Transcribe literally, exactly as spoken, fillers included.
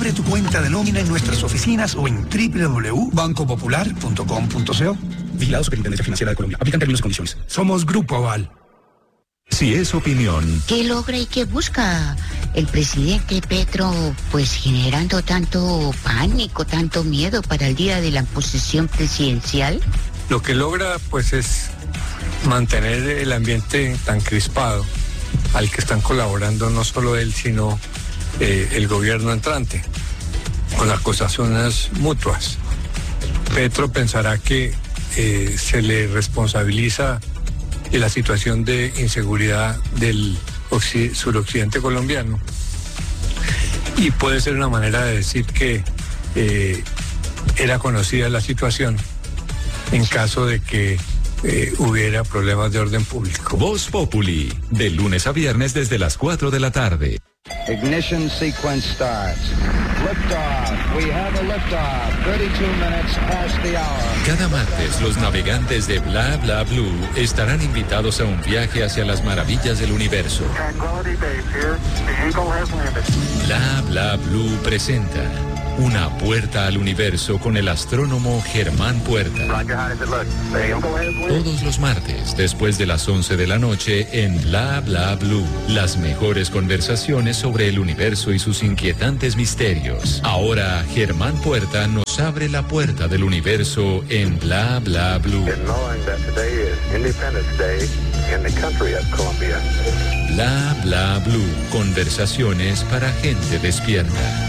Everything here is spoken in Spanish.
Abre tu cuenta de nómina en nuestras oficinas o en doble u doble u doble u punto banco popular punto com punto co. Vigilado Superintendencia Financiera de Colombia. Aplican términos y condiciones. Somos Grupo Aval. Si es opinión. ¿Qué logra y qué busca el presidente Petro, pues generando tanto pánico, tanto miedo para el día de la posesión presidencial? Lo que logra, pues, es mantener el ambiente tan crispado al que están colaborando no solo él, sino eh, el gobierno entrante, con acusaciones mutuas. Petro pensará que eh, se le responsabiliza de la situación de inseguridad del occ- suroccidente colombiano. Y puede ser una manera de decir que eh, era conocida la situación en caso de que eh, hubiera problemas de orden público. Voz Populi, de lunes a viernes desde las cuatro de la tarde. Ignition sequence starts. Liftoff. We have a liftoff. thirty-two minutes past the hour. Cada martes, los navegantes de Bla Bla Blue estarán invitados a un viaje hacia las maravillas del universo. Bla Bla Blue presenta Una puerta al universo con el astrónomo Germán Puerta. Todos los martes, después de las once de la noche, en Bla Bla Blue. Las mejores conversaciones sobre el universo y sus inquietantes misterios. Ahora, Germán Puerta nos abre la puerta del universo en Bla Bla Blue. Bla Bla Blue. Conversaciones para gente despierta.